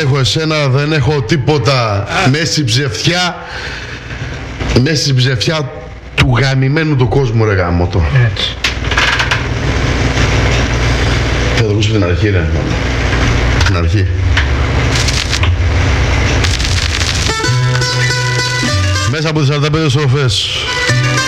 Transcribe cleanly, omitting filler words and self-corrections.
έχω εσένα, δεν έχω τίποτα. Μέσα στην ψευτιά. Μέσα στην ψευτιά του γαμημένου του κόσμου, ρε γάμο το. Έτσι. Θα το ακούσω την αρχή, ρε. Την αρχή. Μέσα από τις 45 στροφές.